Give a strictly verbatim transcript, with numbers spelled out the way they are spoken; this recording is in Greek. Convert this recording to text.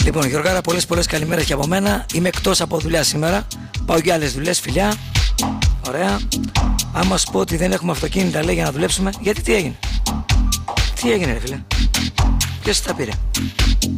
Λοιπόν, Γιωργάρα, πολλές πολλές καλημέρες και από μένα. Είμαι εκτός από δουλειά σήμερα. Πάω για άλλες δουλειές, φιλιά. Ωραία. Άμα σου πω ότι δεν έχουμε αυτοκίνητα, λέει, για να δουλέψουμε, γιατί τι έγινε? Τι έγινε, ρε φίλε? Ποιος τα πήρε?